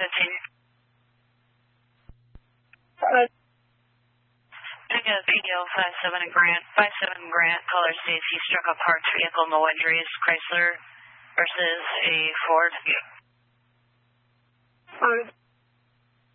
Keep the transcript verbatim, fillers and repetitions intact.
fifteen. Uh, Pick up P O five seven Grant, five seven Grant, caller states he struck a parked vehicle, no injuries, Chrysler versus a Ford. uh,